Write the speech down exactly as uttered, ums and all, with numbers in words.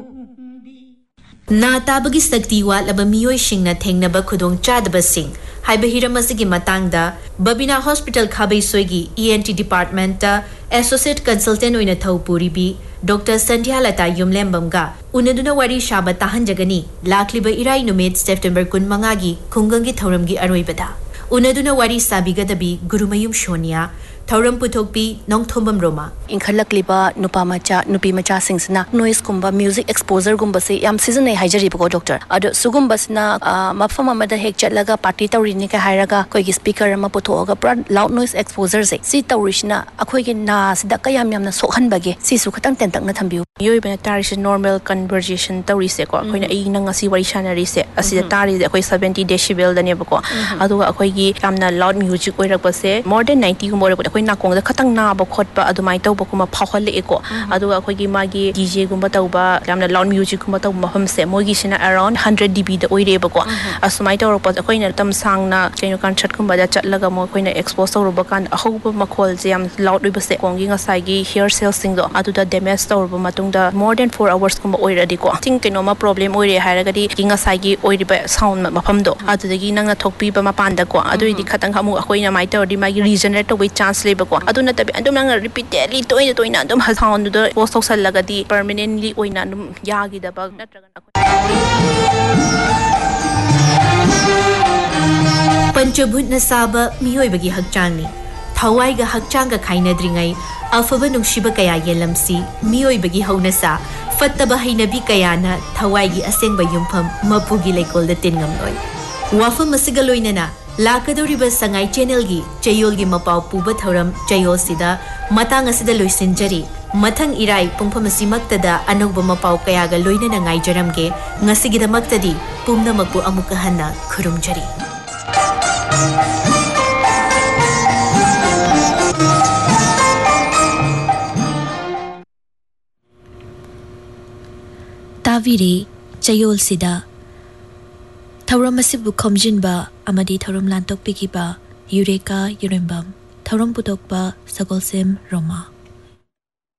Na tabagi sakti watlaba miyoisingna thengnaba khudong chadabasing haiba hiramasigi matangda Babina Hospital Khabai Soigi E N T Department ta Associate Consultant oina thaupuribi Doctor Sandhya Lata Yumlembamga unaduna wari shaba tahanjagani lakliba irai numit September kunmanga gi khungangi thauramgi aroibada unaduna wari sabigadabi Gurumayum Shonia Thauram Puthokpi Nongthombam Roma Inkhalakliba nupa macha nupi macha singsna noise kumba music exposure gumba se yam season nei haijari ko doctor ado sugumba sna mafam amada hek chatlaga party tawrini ka hairaga koi gi speaker ama puthoga pura loud noise exposure se si tawrishna akhoi gi na sida kayam yamna sokhan bage si su khatang ten tak na thambiu yoi bana taris normal conversation tawri se ko akhoi na ai na ngasi wari shanari se asida tari akhoi seventy decibel dane bako adu akhoi gi yamna loud music oirak ba se more than ninety gumba akhoi na kong da khatang na ba khotba adumai taw ba kuma phawhal le ko adu akhoi gi magi D J gumba tawba yamna loud music gumba taw mafam se mogi sina around one hundred D B da oire ba ko asumai taw ro akhoi na tam sangna chaino concert gumba da chatlaga mo akhoi na expose taw ro ba kan ahoba makhol je yam loud oi ba se kongi ngasai gi hair cells sing do adu da damage taw ro matung da more than four hours gumba oire di ko think keno ma problem oire hairaga di gi ngasai gi oire ba sound mafam do adu da gi nangna thokpi ba mapan da ko adu di khatang hamu akhoi na mai taw di magi regenerate taw chance le ko adu na tabi andum nang repeatedly toina toina andum sound do post social lagadi permanently oina andum yagi da bag natraga Panchabhut na saba miyoi bagi hakchangni thawai ga hakchang ga khainadringai afaba nungshiba kaya yelamsi miyoi bagi hauna sa fattaba hainabi kaya na thawai gi asengba yumpham mapugi lekol da tingam loi wafa masigaloina na Lakadoriba Sangai Channel gi Chayol gi mapau puba thoram Chayol sida matang asida loisinjari mathang irai pungpham asimaktada anugba mapau kaya ga loina na ngai jaram ge ngasigida maktadi pumna makbu amuka hanna khurumjari Taviri Chayol sida Thauram asibu khomjinba amadi thauram lantok pikiba Eureka Yurembam Thauram putokba Sagolsem Roma